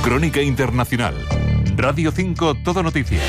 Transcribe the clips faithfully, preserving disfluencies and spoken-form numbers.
Crónica Internacional. Radio cinco Todo Noticias.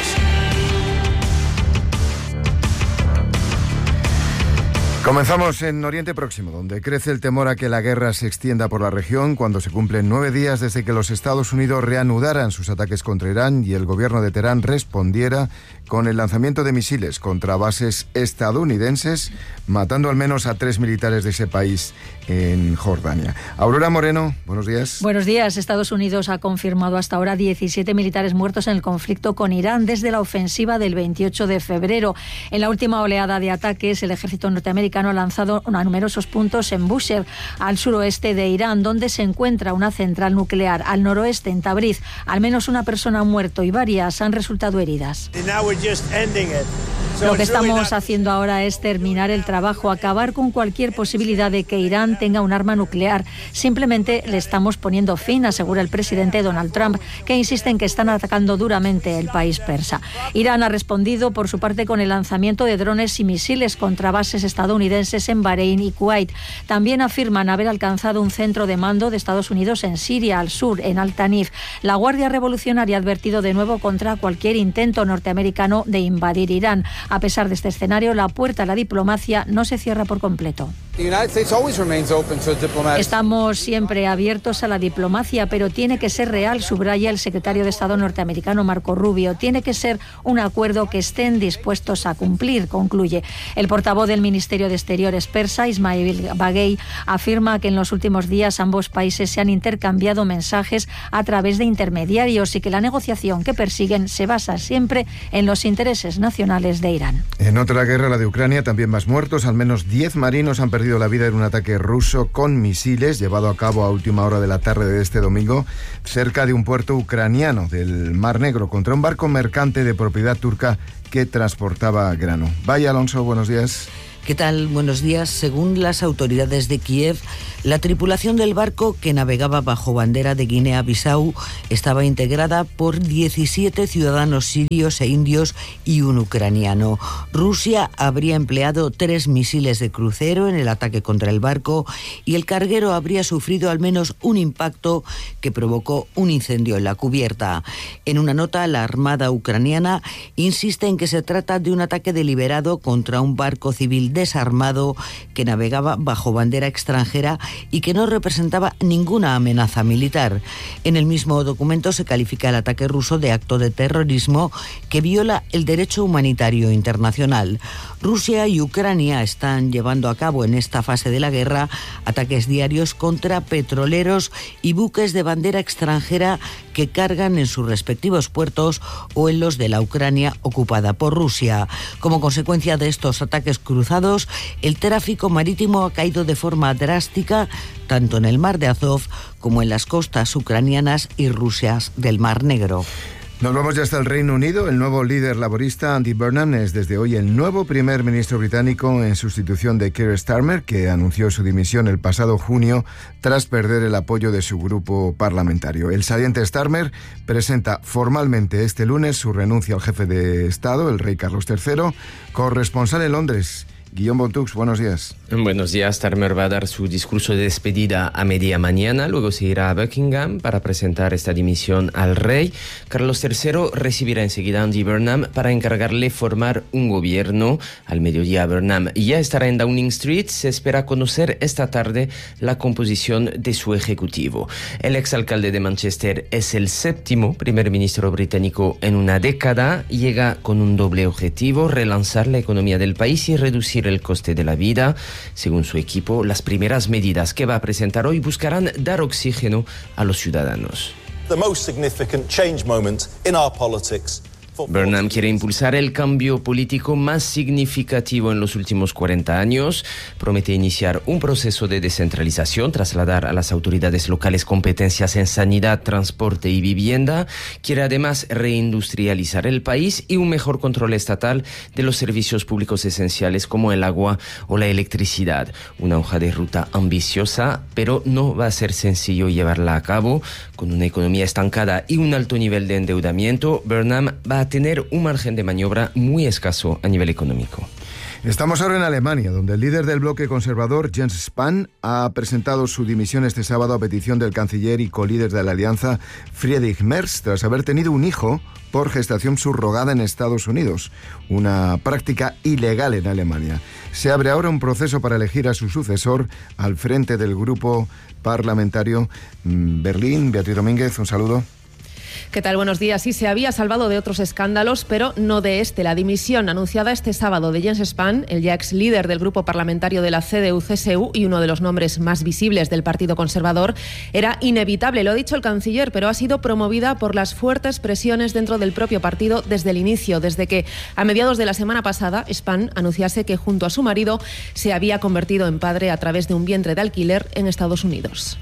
Comenzamos en Oriente Próximo, donde crece el temor a que la guerra se extienda por la región cuando se cumplen nueve días desde que los Estados Unidos reanudaran sus ataques contra Irán y el gobierno de Teherán respondiera con el lanzamiento de misiles contra bases estadounidenses, matando al menos a tres militares de ese país en Jordania. Aurora Moreno, buenos días. Buenos días. Estados Unidos ha confirmado hasta ahora diecisiete militares muertos en el conflicto con Irán desde la ofensiva del veintiocho de febrero. En la última oleada de ataques, el ejército norteamericano ha lanzado a numerosos puntos en Bushehr, al suroeste de Irán, donde se encuentra una central nuclear. Al noroeste, en Tabriz, al menos una persona ha muerto y varias han resultado heridas. Lo que estamos haciendo ahora es terminar el trabajo, acabar con cualquier posibilidad de que Irán tenga un arma nuclear. Simplemente le estamos poniendo fin, asegura el presidente Donald Trump, que insiste en que están atacando duramente el país persa. Irán ha respondido por su parte con el lanzamiento de drones y misiles contra bases estadounidenses en Bahrein y Kuwait. También afirman haber alcanzado un centro de mando de Estados Unidos en Siria, al sur, en Al-Tanif. La Guardia Revolucionaria ha advertido de nuevo contra cualquier intento norteamericano de invadir Irán. A pesar de este escenario, la puerta a la diplomacia no se cierra por completo. Estamos siempre abiertos a la diplomacia, pero tiene que ser real, subraya el secretario de Estado norteamericano Marco Rubio. Tiene que ser un acuerdo que estén dispuestos a cumplir, concluye. El portavoz del Ministerio de Exteriores persa, Ismail Baghei, afirma que en los últimos días ambos países se han intercambiado mensajes a través de intermediarios y que la negociación que persiguen se basa siempre en los intereses nacionales de Irán. En otra guerra, la de Ucrania, también más muertos. Al menos diez marinos han perdido la vida en un ataque ruso con misiles llevado a cabo a última hora de la tarde de este domingo cerca de un puerto ucraniano del Mar Negro contra un barco mercante de propiedad turca que transportaba grano. Vaya Alonso, buenos días. ¿Qué tal? Buenos días. Según las autoridades de Kiev, la tripulación del barco, que navegaba bajo bandera de Guinea-Bissau, estaba integrada por diecisiete ciudadanos sirios e indios y un ucraniano. Rusia habría empleado tres misiles de crucero en el ataque contra el barco y el carguero habría sufrido al menos un impacto que provocó un incendio en la cubierta. En una nota, la Armada ucraniana insiste en que se trata de un ataque deliberado contra un barco civil desarmado que navegaba bajo bandera extranjera y que no representaba ninguna amenaza militar. En el mismo documento se califica el ataque ruso de acto de terrorismo que viola el derecho humanitario internacional. Rusia y Ucrania están llevando a cabo en esta fase de la guerra ataques diarios contra petroleros y buques de bandera extranjera que cargan en sus respectivos puertos o en los de la Ucrania ocupada por Rusia. Como consecuencia de estos ataques cruzados, el tráfico marítimo ha caído de forma drástica tanto en el mar de Azov como en las costas ucranianas y rusas del Mar Negro. Nos vamos ya hasta el Reino Unido. El nuevo líder laborista, Andy Burnham, es desde hoy el nuevo primer ministro británico en sustitución de Keir Starmer, que anunció su dimisión el pasado junio tras perder el apoyo de su grupo parlamentario. El saliente Starmer presenta formalmente este lunes su renuncia al jefe de Estado, el rey Carlos tercero, corresponsal en Londres. Guillaume Bontux, buenos días. Buenos días. Starmer va a dar su discurso de despedida a media mañana, luego se irá a Buckingham para presentar esta dimisión al rey. Carlos tercero recibirá enseguida a Andy Burnham para encargarle formar un gobierno. Al mediodía Burnham ya estará en Downing Street. Se espera conocer esta tarde la composición de su ejecutivo. El exalcalde de Manchester es el séptimo primer ministro británico en una década. Llega con un doble objetivo: relanzar la economía del país y reducir el coste de la vida. Según su equipo, las primeras medidas que va a presentar hoy buscarán dar oxígeno a los ciudadanos. The most significant change moment in our politics. Burnham quiere impulsar el cambio político más significativo en los últimos cuarenta años. Promete iniciar un proceso de descentralización, trasladar a las autoridades locales competencias en sanidad, transporte y vivienda. Quiere además reindustrializar el país y un mejor control estatal de los servicios públicos esenciales como el agua o la electricidad. Una hoja de ruta ambiciosa, pero no va a ser sencillo llevarla a cabo. Con una economía estancada y un alto nivel de endeudamiento, Burnham va a tener un margen de maniobra muy escaso a nivel económico. Estamos ahora en Alemania, donde el líder del bloque conservador, Jens Spahn, ha presentado su dimisión este sábado a petición del canciller y colíder de la alianza, Friedrich Merz, tras haber tenido un hijo por gestación subrogada en Estados Unidos, una práctica ilegal en Alemania. Se abre ahora un proceso para elegir a su sucesor al frente del grupo parlamentario Berlín. Beatriz Domínguez, un saludo. ¿Qué tal? Buenos días. Sí, se había salvado de otros escándalos, pero no de este. La dimisión anunciada este sábado de Jens Spahn, el ya ex líder del grupo parlamentario de la C D U C S U y uno de los nombres más visibles del Partido Conservador, era inevitable, lo ha dicho el canciller, pero ha sido promovida por las fuertes presiones dentro del propio partido desde el inicio, desde que a mediados de la semana pasada Spahn anunciase que junto a su marido se había convertido en padre a través de un vientre de alquiler en Estados Unidos.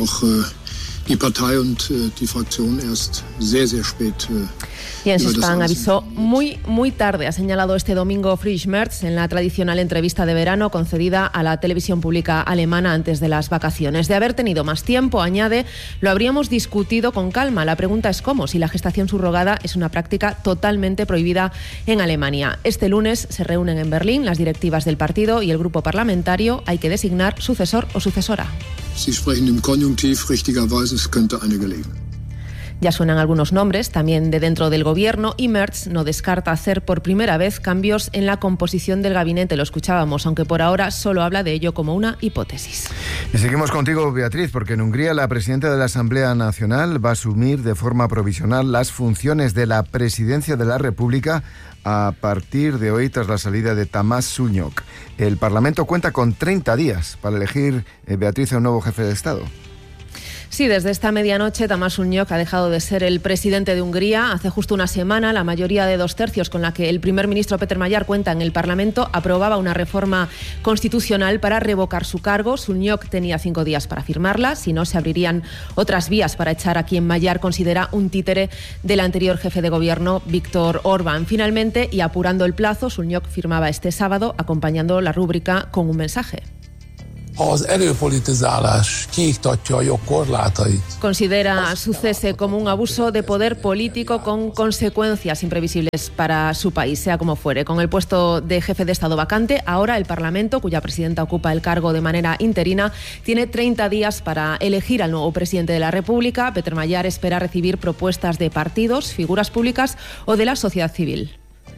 Die Partei und die Fraktion erst sehr, sehr spät. Jens Spahn avisó muy, muy tarde, ha señalado este domingo Friedrich Merz en la tradicional entrevista de verano concedida a la televisión pública alemana antes de las vacaciones. De haber tenido más tiempo, añade, lo habríamos discutido con calma. La pregunta es cómo, si la gestación subrogada es una práctica totalmente prohibida en Alemania. Este lunes se reúnen en Berlín las directivas del partido y el grupo parlamentario. Hay que designar sucesor o sucesora. Sie sprechen im Konjunktiv, richtigerweise, es könnte einige geben. Ya suenan algunos nombres, también de dentro del gobierno, y Merz no descarta hacer por primera vez cambios en la composición del gabinete. Lo escuchábamos, aunque por ahora solo habla de ello como una hipótesis. Y seguimos contigo, Beatriz, porque en Hungría la presidenta de la Asamblea Nacional va a asumir de forma provisional las funciones de la presidencia de la República a partir de hoy, tras la salida de Tamás Sunyok. El Parlamento cuenta con treinta días para elegir, eh, Beatriz, a un nuevo jefe de Estado. Sí, desde esta medianoche Tamás Sunyok ha dejado de ser el presidente de Hungría. Hace justo una semana, la mayoría de dos tercios con la que el primer ministro Péter Magyar cuenta en el Parlamento aprobaba una reforma constitucional para revocar su cargo. Sunyok tenía cinco días para firmarla, si no se abrirían otras vías para echar a quien Magyar considera un títere del anterior jefe de gobierno, Viktor Orbán. Finalmente, y apurando el plazo, Sunyok firmaba este sábado acompañando la rúbrica con un mensaje. Considera su cese como un abuso de poder político con consecuencias imprevisibles para su país, sea como fuere. Con el puesto de jefe de Estado vacante, ahora el Parlamento, cuya presidenta ocupa el cargo de manera interina, tiene treinta días para elegir al nuevo presidente de la República. Péter Magyar espera recibir propuestas de partidos, figuras públicas o de la sociedad civil.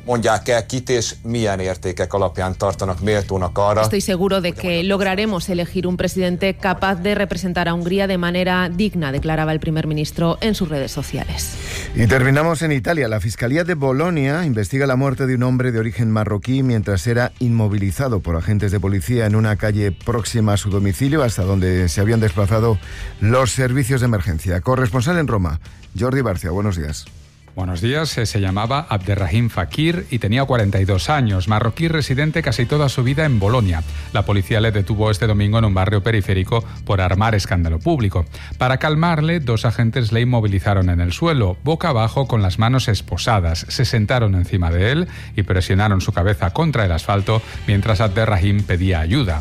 Estoy seguro de que lograremos elegir un presidente capaz de representar a Hungría de manera digna, declaraba el primer ministro en sus redes sociales. Y terminamos en Italia. La Fiscalía de Bolonia investiga la muerte de un hombre de origen marroquí mientras era inmovilizado por agentes de policía en una calle próxima a su domicilio, hasta donde se habían desplazado los servicios de emergencia. Corresponsal en Roma, Jordi Barcia, buenos días. Buenos días, se llamaba Abderrahim Fakir y tenía cuarenta y dos años, marroquí residente casi toda su vida en Bolonia. La policía le detuvo este domingo en un barrio periférico por armar escándalo público. Para calmarle, dos agentes le inmovilizaron en el suelo, boca abajo con las manos esposadas. Se sentaron encima de él y presionaron su cabeza contra el asfalto mientras Abderrahim pedía ayuda.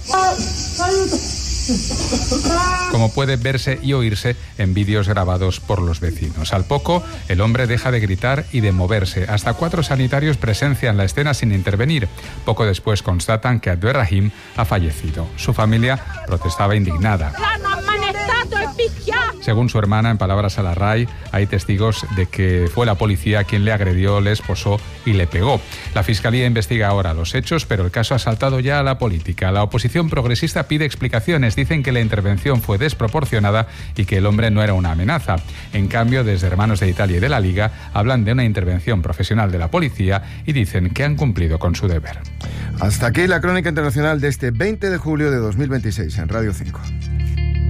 Como puede verse y oírse en vídeos grabados por los vecinos. Al poco, el hombre deja de gritar y de moverse. Hasta cuatro sanitarios presencian la escena sin intervenir. Poco después constatan que Abderrahim ha fallecido. Su familia protestaba indignada. Según su hermana, en palabras a la RAI, hay testigos de que fue la policía quien le agredió, le esposó y le pegó. La Fiscalía investiga ahora los hechos, pero el caso ha saltado ya a la política. La oposición progresista pide explicaciones. Dicen que la intervención fue desproporcionada y que el hombre no era una amenaza. En cambio, desde Hermanos de Italia y de la Liga hablan de una intervención profesional de la policía y dicen que han cumplido con su deber. Hasta aquí la crónica internacional de este veinte de julio de dos mil veintiséis en Radio cinco.